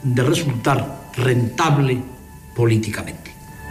de resultar rentable políticamente.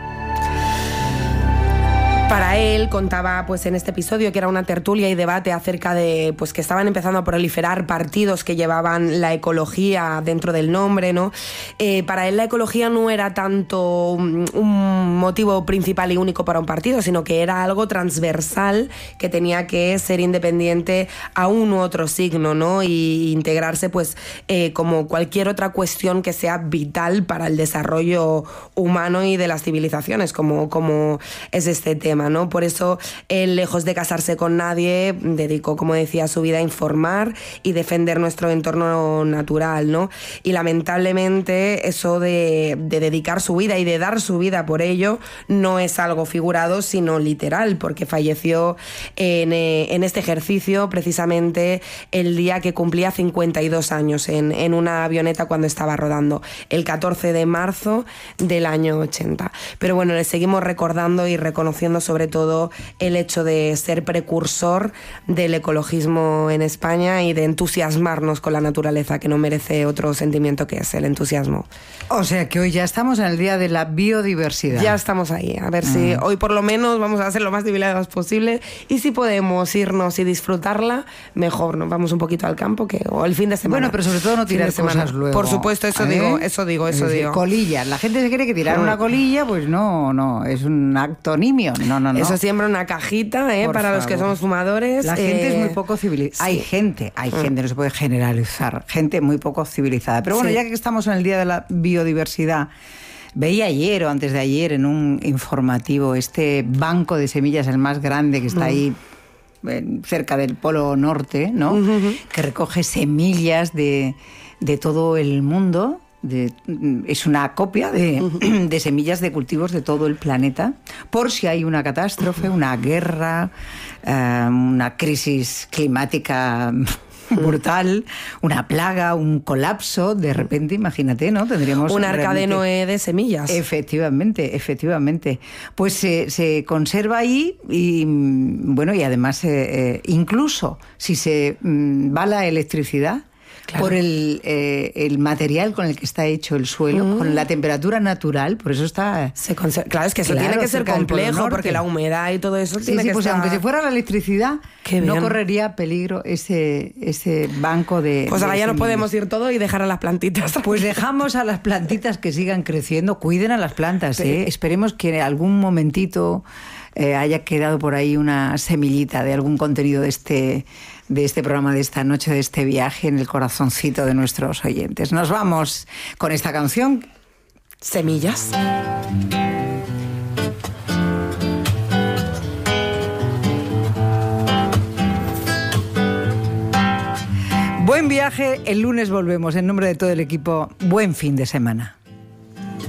Para él, contaba pues en este episodio que era una tertulia y debate acerca de pues que estaban empezando a proliferar partidos que llevaban la ecología dentro del nombre, ¿no? Para él la ecología no era tanto un motivo principal y único para un partido, sino que era algo transversal que tenía que ser independiente a un u otro signo, ¿no? Y integrarse pues como cualquier otra cuestión que sea vital para el desarrollo humano y de las civilizaciones, como es este tema, ¿no? Por eso él, lejos de casarse con nadie, dedicó, como decía, su vida a informar y defender nuestro entorno natural, ¿no? Y lamentablemente eso de dedicar su vida y de dar su vida por ello no es algo figurado, sino literal, porque falleció en este ejercicio precisamente el día que cumplía 52 años en una avioneta cuando estaba rodando, el 14 de marzo del año 80. Pero bueno, le seguimos recordando y reconociendo sobre todo el hecho de ser precursor del ecologismo en España y de entusiasmarnos con la naturaleza, que no merece otro sentimiento que es el entusiasmo. O sea que hoy ya estamos en el Día de la Biodiversidad. Ya estamos ahí, a ver si hoy por lo menos vamos a ser lo más civilizados posible, y si podemos irnos y disfrutarla, mejor, nos vamos un poquito al campo o el fin de semana. Bueno, pero sobre todo no tirar cosas luego. Por supuesto, eso digo. Colillas, la gente se cree que tirar una colilla, pues no, es un acto nimio, no. Eso siempre una cajita, para favor. Los que somos fumadores. La gente es muy poco civilizada. Sí. Hay gente, no se puede generalizar, gente muy poco civilizada. Pero bueno, ya que estamos en el Día de la Biodiversidad, veía ayer o antes de ayer en un informativo este banco de semillas, el más grande que está ahí cerca del Polo Norte, ¿no? Que recoge semillas de todo el mundo. Es una copia de semillas de cultivos de todo el planeta, por si hay una catástrofe, una guerra, una crisis climática brutal, una plaga, un colapso, de repente, imagínate, ¿no? Tendríamos un arca de Noé de semillas. Efectivamente. Pues se conserva ahí y, bueno, y además incluso si se va la electricidad, claro, por el material con el que está hecho el suelo, con la temperatura natural, por eso está... Claro, es que eso tiene que ser complejo, porque la humedad y todo eso tiene que pues estar... aunque se fuera la electricidad, no correría peligro ese banco de... Pues ahora ya nos podemos ir todo y dejar a las plantitas. Pues dejamos a las plantitas que sigan creciendo, cuiden a las plantas, sí. Esperemos que en algún momentito haya quedado por ahí una semillita de algún contenido de este programa, de esta noche, de este viaje en el corazoncito de nuestros oyentes. Nos vamos con esta canción. Semillas. Buen viaje, el lunes volvemos. En nombre de todo el equipo, buen fin de semana.